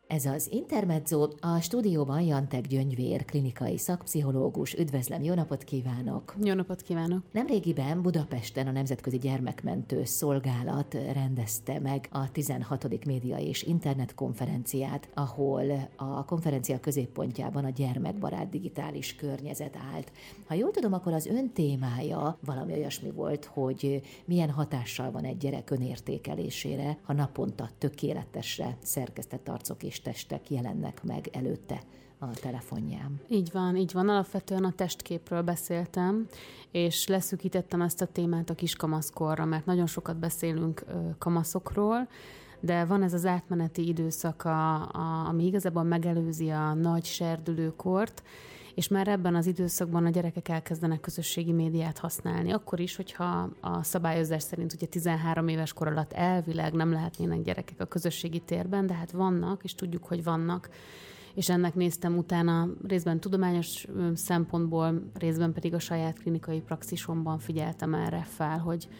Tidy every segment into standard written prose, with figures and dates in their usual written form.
Ez az Intermezzo, a stúdióban Jantek Gyöngyvér, klinikai szakpszichológus. Üdvözlöm, jó napot kívánok! Jó napot kívánok! Nemrégiben Budapesten a Nemzetközi Gyermekmentő Szolgálat rendezte meg a 16. média és internetkonferenciát, ahol a konferencia középpontjában a gyermekbarát digitális környezet állt. Ha jól tudom, akkor az ön témája valami olyasmi volt, hogy milyen hatással van egy gyerek önértékelésére, ha naponta tökéletesre szerkesztett arcok és testek jelennek meg előtte a telefonján. Így van. Alapvetően a testképről beszéltem, és leszűkítettem ezt a témát a kiskamaszkorra, mert nagyon sokat beszélünk kamaszokról, de van ez az átmeneti időszak, ami igazából megelőzi a nagy serdülőkort, és már ebben az időszakban a gyerekek elkezdenek közösségi médiát használni. Akkor is, hogyha a szabályozás szerint ugye 13 éves kor alatt elvileg nem lehetnének gyerekek a közösségi térben, de hát vannak, és tudjuk, hogy vannak. És ennek néztem utána részben tudományos szempontból, részben pedig a saját klinikai praxisomban figyeltem erre fel, hogy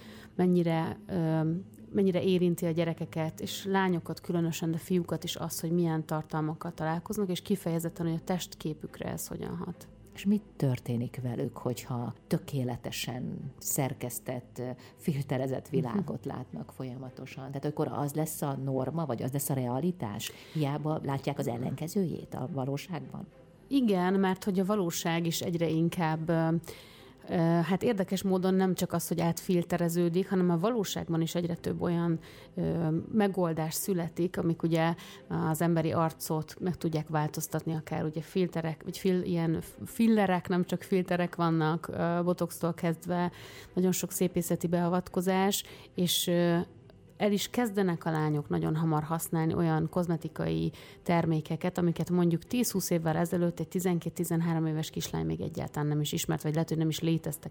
mennyire érinti a gyerekeket, és lányokat különösen, de fiúkat is az, hogy milyen tartalmakkal találkoznak, és kifejezetten, hogy a testképükre ez hogyan hat. És mit történik velük, hogyha tökéletesen szerkesztett, filterezett világot látnak folyamatosan? Tehát akkor az lesz a norma, vagy az lesz a realitás? Hiába látják az ellenkezőjét a valóságban? Igen, mert hogy a valóság is egyre inkább... Hát érdekes módon nem csak az, hogy átfiltereződik, hanem a valóságban is egyre több olyan megoldás születik, amik ugye az emberi arcot meg tudják változtatni, akár ugye filterek, vagy ilyen fillerek, nem csak filterek vannak, botoxtól kezdve, nagyon sok szépészeti beavatkozás, és el is kezdenek a lányok nagyon hamar használni olyan kozmetikai termékeket, amiket mondjuk 10-20 évvel ezelőtt egy 12-13 éves kislány még egyáltalán nem is ismert, vagy lehet, hogy nem is léteztek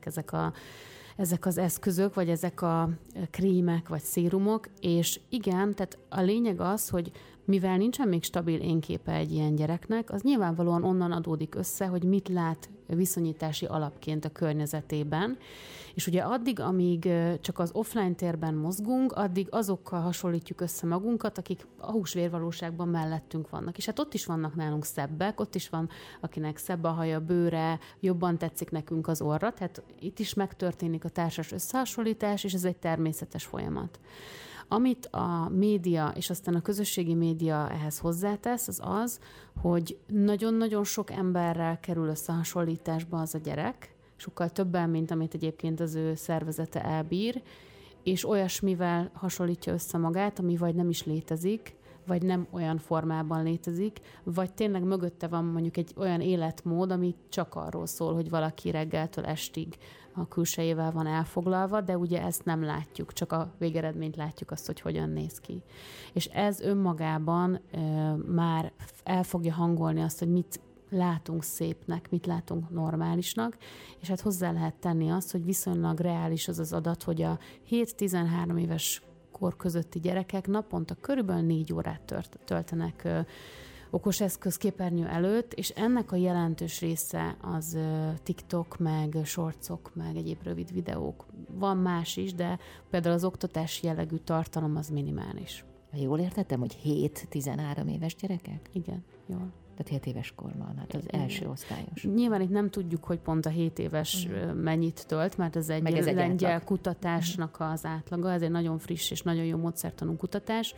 ezek az eszközök, vagy ezek a krémek, vagy szérumok, és igen, tehát a lényeg az, hogy mivel nincsen még stabil énképe egy ilyen gyereknek, az nyilvánvalóan onnan adódik össze, hogy mit lát viszonyítási alapként a környezetében, és ugye addig, amíg csak az offline térben mozgunk, addig azokkal hasonlítjuk össze magunkat, akik a húsvérvalóságban mellettünk vannak. És hát ott is vannak nálunk szebbek, ott is van, akinek szebb a haja, bőre, jobban tetszik nekünk az orra, tehát itt is megtörténik a társas összehasonlítás, és ez egy természetes folyamat. Amit a média és aztán a közösségi média ehhez hozzátesz, az az, hogy nagyon-nagyon sok emberrel kerül összehasonlításba az a gyerek, sokkal többen, mint amit egyébként az ő szervezete elbír, és olyasmivel hasonlítja össze magát, ami vagy nem is létezik, vagy nem olyan formában létezik, vagy tényleg mögötte van mondjuk egy olyan életmód, ami csak arról szól, hogy valaki reggeltől estig a külsejével van elfoglalva, de ugye ezt nem látjuk, csak a végeredményt látjuk azt, hogy hogyan néz ki. És ez önmagában már el fogja hangolni azt, hogy mit látunk szépnek, mit látunk normálisnak, és hát hozzá lehet tenni azt, hogy viszonylag reális az az adat, hogy a 7-13 éves kor közötti gyerekek naponta körülbelül 4 órát töltenek okos eszközképernyő előtt, és ennek a jelentős része az TikTok, meg shortsok, meg egyéb rövid videók. Van más is, de például az oktatási jellegű tartalom az minimális. Jól értettem, hogy 7-13 éves gyerekek? Igen, jól. Tehát 7 éves korban, hát az első osztályos. Nyilván itt nem tudjuk, hogy pont a 7 éves mennyit tölt, mert ez egy lengyel kutatásnak az átlaga, ez egy nagyon friss és nagyon jó módszertanú kutatás,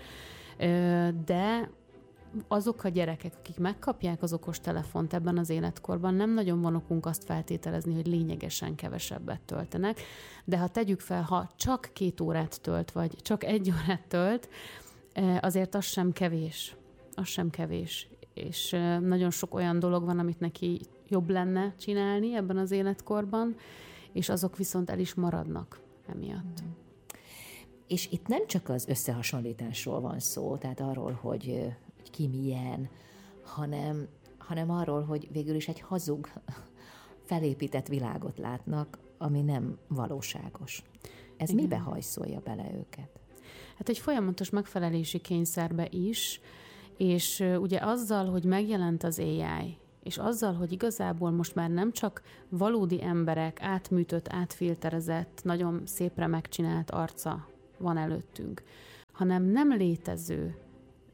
de azok a gyerekek, akik megkapják az okostelefont ebben az életkorban, nem nagyon van okunk azt feltételezni, hogy lényegesen kevesebbet töltenek, de ha tegyük fel, ha csak 2 órát tölt, vagy csak 1 órát tölt, azért az sem kevés. Az sem kevés. És nagyon sok olyan dolog van, amit neki jobb lenne csinálni ebben az életkorban, és azok viszont el is maradnak emiatt. És itt nem csak az összehasonlításról van szó, tehát arról, hogy ki milyen, hanem arról, hogy végül is egy hazug, felépített világot látnak, ami nem valóságos. Ez igen. Mibe hajszolja bele őket? Hát egy folyamatos megfelelési kényszerbe is, és ugye azzal, hogy megjelent az AI, és azzal, hogy igazából most már nem csak valódi emberek átműtött, átfilterezett, nagyon szépre megcsinált arca van előttünk, hanem nem létező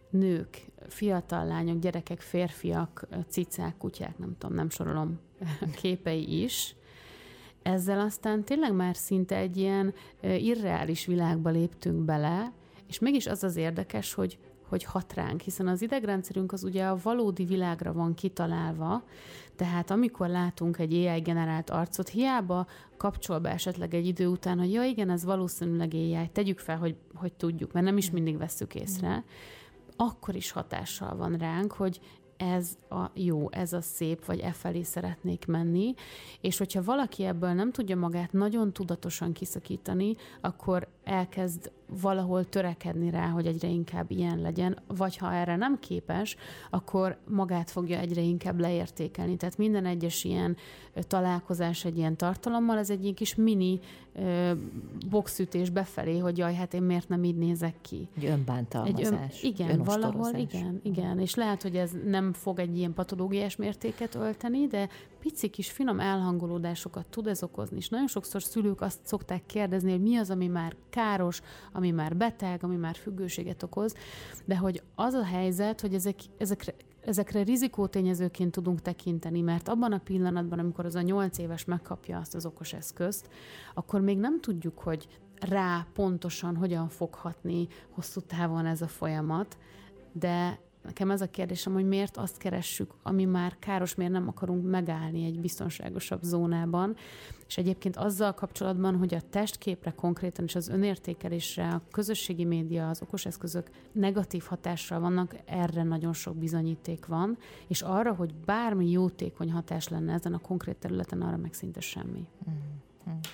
nők, fiatal lányok, gyerekek, férfiak, cicák, kutyák, nem sorolom, képei is. Ezzel aztán tényleg már szinte egy ilyen irreális világba léptünk bele, és mégis az érdekes, hogy hat ránk, hiszen az idegrendszerünk az ugye a valódi világra van kitalálva, tehát amikor látunk egy AI-generált arcot, hiába kapcsol be esetleg egy idő után, hogy ja igen, ez valószínűleg AI, tegyük fel, hogy tudjuk, mert nem is mindig vesszük észre, akkor is hatással van ránk, hogy ez a jó, ez a szép, vagy felé szeretnék menni, és hogyha valaki ebből nem tudja magát nagyon tudatosan kiszakítani, akkor elkezd valahol törekedni rá, hogy egyre inkább ilyen legyen, vagy ha erre nem képes, akkor magát fogja egyre inkább leértékelni. Tehát minden egyes ilyen találkozás egy ilyen tartalommal, ez egy ilyen kis mini boxütés befelé, hogy jaj, hát én miért nem így nézek ki. Egy önbántalmazás. Igen, valahol igen. És lehet, hogy ez nem fog egy ilyen patológiás mértéket ölteni, de pici kis finom elhangolódásokat tud ez okozni. És nagyon sokszor szülők azt szokták kérdezni, hogy mi az, ami már káros, ami már beteg, ami már függőséget okoz, de hogy az a helyzet, hogy ezekre rizikótényezőként tudunk tekinteni, mert abban a pillanatban, amikor az a 8 éves megkapja azt az okos eszközt, akkor még nem tudjuk, hogy rá pontosan hogyan fog hatni hosszú távon ez a folyamat, de nekem ez a kérdésem, hogy miért azt keressük, ami már káros, miért nem akarunk megállni egy biztonságosabb zónában. És egyébként azzal kapcsolatban, hogy a testképre konkrétan és az önértékelésre a közösségi média, az okos eszközök negatív hatással vannak, erre nagyon sok bizonyíték van, és arra, hogy bármi jótékony hatás lenne ezen a konkrét területen, arra meg szinte semmi.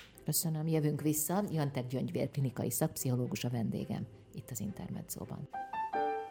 Köszönöm, jövünk vissza. Jantek Gyöngyvér klinikai szakpszichológus a vendégem itt az Intermedzóban.